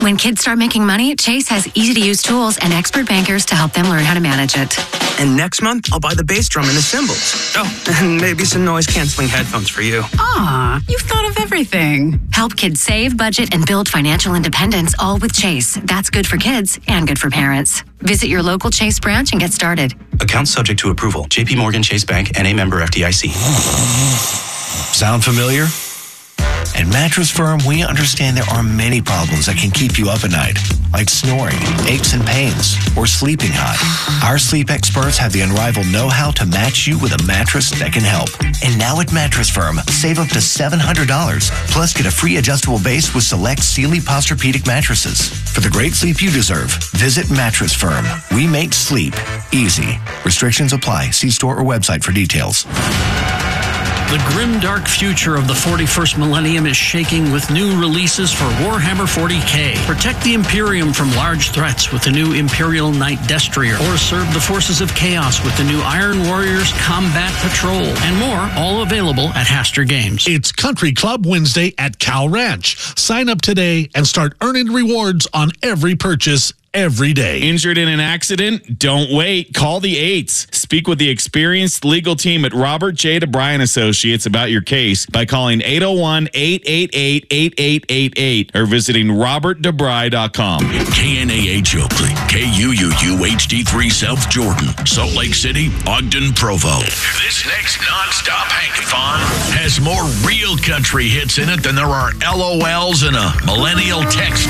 When kids start making money, Chase has easy-to-use tools and expert bankers to help them learn how to manage it. And next month, I'll buy the bass drum and the cymbals. Oh, and maybe some noise-canceling headphones for you. Aw, you've thought of everything. Help kids save, budget, and build financial independence, all with Chase. That's good for kids and good for parents. Visit your local Chase branch and get started. Account subject to approval. J.P. Morgan Chase Bank, N.A. member FDIC. Sound familiar? At Mattress Firm, we understand there are many problems that can keep you up at night, like snoring, aches and pains, or sleeping hot. Our sleep experts have the unrivaled know-how to match you with a mattress that can help. And now at Mattress Firm, save up to $700, plus get a free adjustable base with select Sealy Posturepedic mattresses. For the great sleep you deserve, visit Mattress Firm. We make sleep easy. Restrictions apply. See store or website for details. The grimdark future of the 41st millennium is shaking with new releases for Warhammer 40k. Protect the Imperium from large threats with the new Imperial Knight Destrier, or serve the forces of chaos with the new Iron Warriors Combat Patrol, and more, all available at Haster Games. It's Country Club Wednesday at Cal Ranch. Sign up today and start earning rewards on every purchase every day. Injured in an accident? Don't wait. Call the 8s. Speak with the experienced legal team at Robert J. DeBryan Associates about your case by calling 801-888-8888 or visiting robertdebry.com. KNAH Oakley, KUUU HD3 South Jordan, Salt Lake City, Ogden, Provo. This next nonstop hankathon has more real country hits in it than there are LOLs in a millennial text